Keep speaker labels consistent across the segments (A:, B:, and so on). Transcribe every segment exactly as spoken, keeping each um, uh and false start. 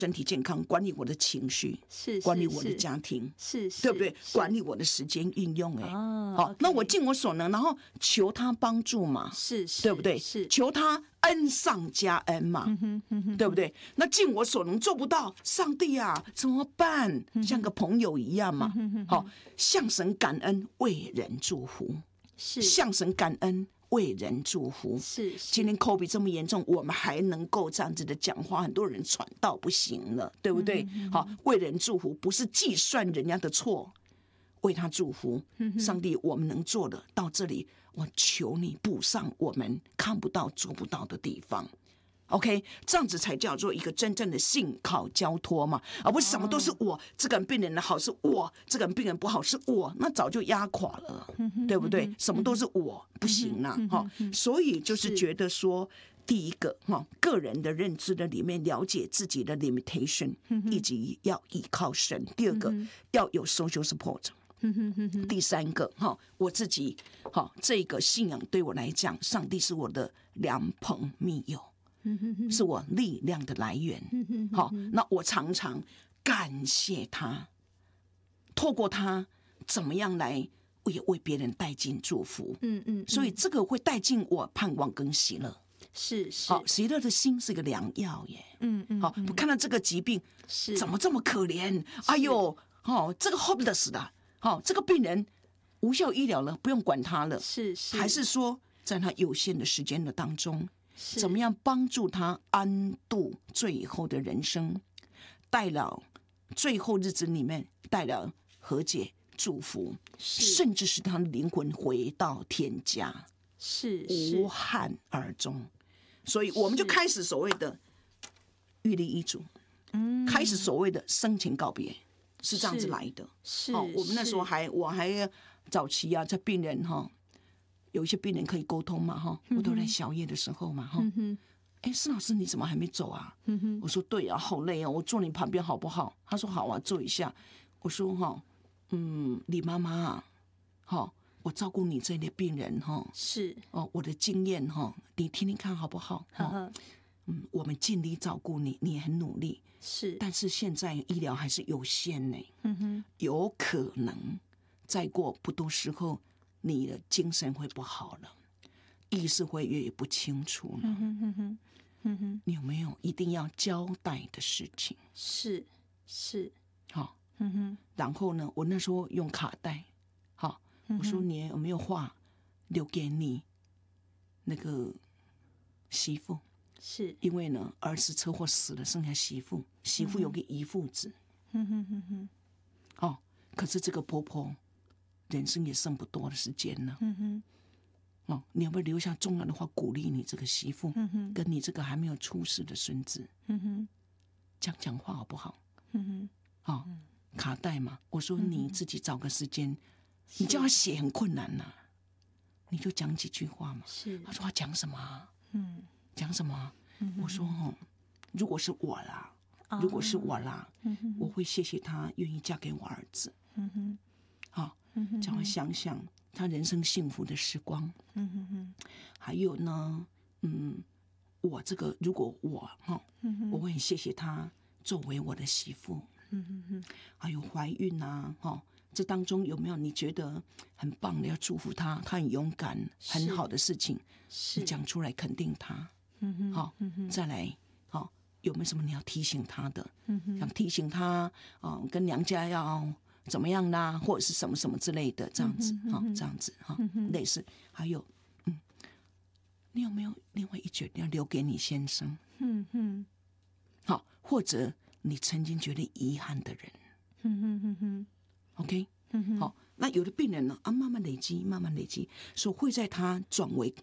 A: 身体健康，管理我的情绪，
B: 是
A: 管理我的家庭，
B: 是是，
A: 对不对？管理我的时间运用，哎、
B: 哦，
A: 好，
B: okay
A: 那我尽我所能，然后求他帮助嘛，
B: 是是，
A: 对不对？
B: 是
A: 求他恩上加恩嘛，
B: 嗯哼嗯哼
A: 对不对？那尽我所能做不到，上帝啊，怎么办？像个朋友一样嘛，好，向神感恩，为人祝福，
B: 是
A: 向神感恩。为人祝福，
B: 是
A: 今天 COVID 这么严重，我们还能够这样子的讲话，很多人喘到不行了，对不对？嗯、好，为人祝福不是计算人家的错，为他祝福。嗯、上帝，我们能做的到这里，我求你补上我们看不到、做不到的地方。OK， 这样子才叫做一个真正的信靠交托嘛，而不是什么都是我、哦、这个人病人的好是我，这个人病人不好是我，那早就压垮了，对不对？什么都是我，不行啊，哈、哦，所以就是觉得说，第一个哈，个人的认知的里面了解自己的 limitation， 以及要依靠神；第二个要有 social support。第三个哈，我自己哈，这个信仰对我来讲，上帝是我的良朋密友。是我力量的来源，好，那我常常感谢他，透过他怎么样来为为别人带进祝福，嗯嗯，所以这个会带进我盼望跟喜乐，
B: 是是，
A: 好，喜乐的心是个良药耶，嗯嗯，好，我看到这个疾病
B: 是
A: 怎么这么可怜，哎呦，哦，这个 hopeless 的，好，这个病人无效医疗了，不用管他了，
B: 是是，
A: 还是说在他有限的时间的当中。怎么样帮助他安度最后的人生，带了最后日子里面带了和解祝福，甚至是他的灵魂回到天家，
B: 是
A: 无憾而终。所以我们就开始所谓的预立遗嘱，嗯，开始所谓的生前告别，是这样子来的。
B: 是，
A: 哦，我们那时候还我还早期啊，在病人哈。有一些病人可以沟通嘛，哈，我都在宵夜的时候嘛，哈，哎，施老师你怎么还没走啊？我说对啊，好累啊，我坐你旁边好不好？他说好啊，坐一下。我说哈，嗯，李妈妈啊，哈，我照顾你这类病人哈，
B: 是
A: 哦，我的经验哈，你听听看好不好？哈，嗯，我们尽力照顾你，你也很努力，
B: 是，
A: 但是现在医疗还是有限呢，嗯哼，有可能再过不多时候。你的精神会不好了，意识会越不清楚了。嗯哼哼哼嗯哼，你有没有一定要交代的事情？
B: 是是，
A: 好，嗯哼。然后呢，我那时候用卡带，好，我说你有没有话留给你那个媳妇？
B: 是
A: 因为呢，儿子车祸死了，剩下媳妇，媳妇有个遗腹子。嗯哼哼哼，好，可是这个婆婆。人生也剩不多的时间了，嗯哼，哦，你有没有留下重要的话鼓励你这个媳妇，嗯哼，跟你这个还没有出世的孙子，嗯哼，讲讲话好不好？嗯哼，哦，卡带嘛，我说你自己找个时间，你叫他写很困难呐、啊，你就讲几句话嘛。
B: 是，
A: 他说他讲什么、啊？嗯，讲什么、啊？嗯、我说哦，如果是我啦，如果是我啦，嗯、我会谢谢他愿意嫁给我儿子。嗯哼。好，叫他想想他人生幸福的时光。嗯哼哼，还有呢，嗯，我这个如果我哈，我会很谢谢他作为我的媳妇。嗯哼哼，还有怀孕啊，哈，这当中有没有你觉得很棒的要祝福他？他很勇敢，很好的事情，你讲出来肯定他。嗯哼，好，再来，好，有没有什么你要提醒他的？嗯哼，想提醒他啊、呃，跟娘家要。怎么样啦，或者是什么什么之类的，这样子哈、嗯，这样子哈，嗯、类似。还有，嗯，你有没有另外一句要留给你先生？嗯嗯，好，或者你曾经觉得遗憾的人，嗯嗯嗯嗯 ，OK， 嗯好，那有的病人呢啊，慢慢累积，慢慢累积，所以会在他转为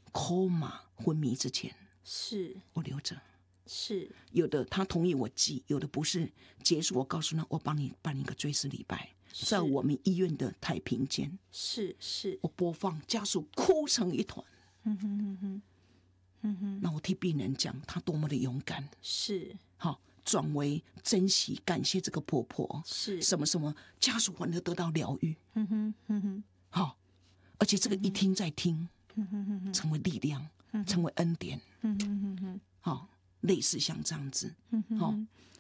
A: coma 昏迷之前，
B: 是
A: 我留着。
B: 是
A: 有的他同意我寄，有的不是结束我告诉他我帮你办一个追思礼拜，在我们医院的太平间，
B: 是是，
A: 我播放，家属哭成一团。嗯哼嗯哼嗯哼，那我替病人讲他多么的勇敢，
B: 是
A: 好转为珍惜感谢这个婆婆，
B: 是
A: 什么什么家属反而得到疗愈。嗯哼嗯哼，好，而且这个一听再听，嗯哼嗯哼，成为力量，成为恩典。嗯哼嗯哼，好。类似像这样子，嗯、哦，